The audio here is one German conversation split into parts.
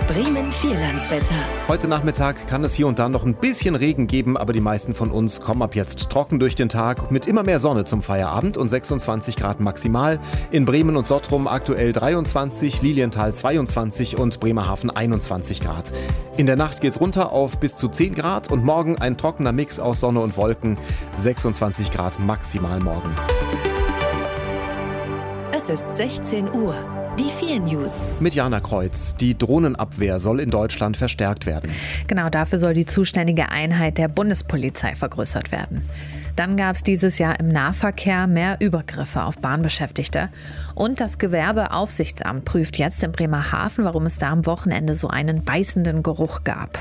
Bremen Vierlandswetter. Heute Nachmittag kann es hier und da noch ein bisschen Regen geben, aber die meisten von uns kommen ab jetzt trocken durch den Tag mit immer mehr Sonne zum Feierabend und 26 Grad maximal. In Bremen und Sottrum aktuell 23, Lilienthal 22 und Bremerhaven 21 Grad. In der Nacht geht's runter auf bis zu 10 Grad und morgen ein trockener Mix aus Sonne und Wolken, 26 Grad maximal morgen. Es ist 16 Uhr. Die 4 News. Mit Jana Kreuz. Die Drohnenabwehr soll in Deutschland verstärkt werden. Genau, dafür soll die zuständige Einheit der Bundespolizei vergrößert werden. Dann gab es dieses Jahr im Nahverkehr mehr Übergriffe auf Bahnbeschäftigte. Und das Gewerbeaufsichtsamt prüft jetzt in Bremerhaven, warum es da am Wochenende so einen beißenden Geruch gab.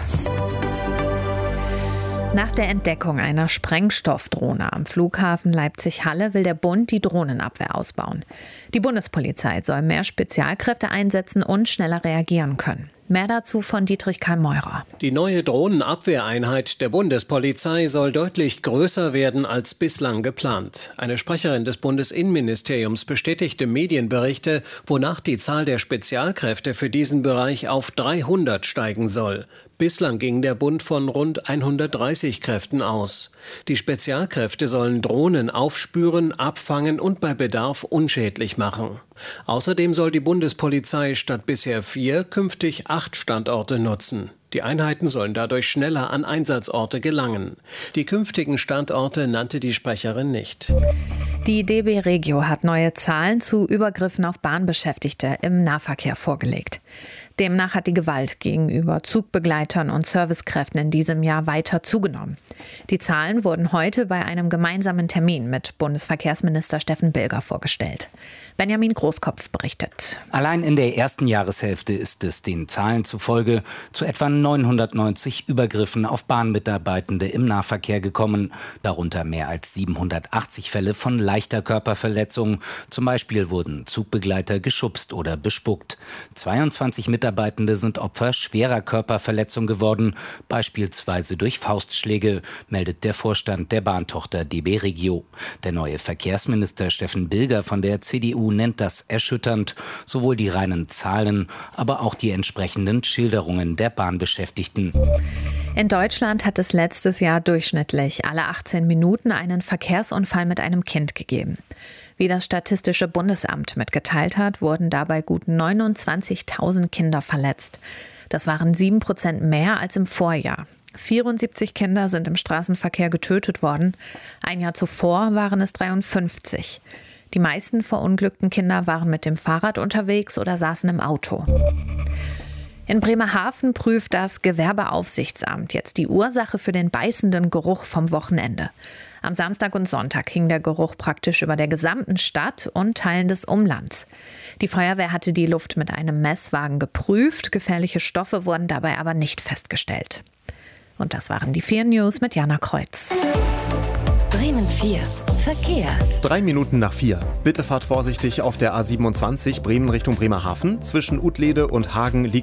Nach der Entdeckung einer Sprengstoffdrohne am Flughafen Leipzig-Halle will der Bund die Drohnenabwehr ausbauen. Die Bundespolizei soll mehr Spezialkräfte einsetzen und schneller reagieren können. Mehr dazu von Dietrich Karl Meurer. Die neue Drohnenabwehreinheit der Bundespolizei soll deutlich größer werden als bislang geplant. Eine Sprecherin des Bundesinnenministeriums bestätigte Medienberichte, wonach die Zahl der Spezialkräfte für diesen Bereich auf 300 steigen soll. Bislang ging der Bund von rund 130 Kräften aus. Die Spezialkräfte sollen Drohnen aufspüren, abfangen und bei Bedarf unschädlich machen. Außerdem soll die Bundespolizei statt bisher 4 künftig 8 Standorte nutzen. Die Einheiten sollen dadurch schneller an Einsatzorte gelangen. Die künftigen Standorte nannte die Sprecherin nicht. Die DB Regio hat neue Zahlen zu Übergriffen auf Bahnbeschäftigte im Nahverkehr vorgelegt. Demnach hat die Gewalt gegenüber Zugbegleitern und Servicekräften in diesem Jahr weiter zugenommen. Die Zahlen wurden heute bei einem gemeinsamen Termin mit Bundesverkehrsminister Steffen Bilger vorgestellt. Benjamin Großkopf berichtet. Allein in der ersten Jahreshälfte ist es den Zahlen zufolge zu etwa 990 Übergriffen auf Bahnmitarbeitende im Nahverkehr gekommen. Darunter mehr als 780 Fälle von leichter Körperverletzung. Zum Beispiel wurden Zugbegleiter geschubst oder bespuckt. 22 Mitarbeitende sind Opfer schwerer Körperverletzung geworden, beispielsweise durch Faustschläge, meldet der Vorstand der Bahntochter DB Regio. Der neue Verkehrsminister Steffen Bilger von der CDU nennt das erschütternd, sowohl die reinen Zahlen, aber auch die entsprechenden Schilderungen der Bahnbeschäftigten. In Deutschland hat es letztes Jahr durchschnittlich alle 18 Minuten einen Verkehrsunfall mit einem Kind gegeben. Wie das Statistische Bundesamt mitgeteilt hat, wurden dabei gut 29.000 Kinder verletzt. Das waren 7% mehr als im Vorjahr. 74 Kinder sind im Straßenverkehr getötet worden. Ein Jahr zuvor waren es 53. Die meisten verunglückten Kinder waren mit dem Fahrrad unterwegs oder saßen im Auto. In Bremerhaven prüft das Gewerbeaufsichtsamt jetzt die Ursache für den beißenden Geruch vom Wochenende. Am Samstag und Sonntag hing der Geruch praktisch über der gesamten Stadt und Teilen des Umlands. Die Feuerwehr hatte die Luft mit einem Messwagen geprüft. Gefährliche Stoffe wurden dabei aber nicht festgestellt. Und das waren die 4 News mit Jana Kreuz. Bremen 4. Verkehr. 3 Minuten nach 4. Bitte fahrt vorsichtig auf der A27 Bremen Richtung Bremerhaven. Zwischen Uttlede und Hagen liegt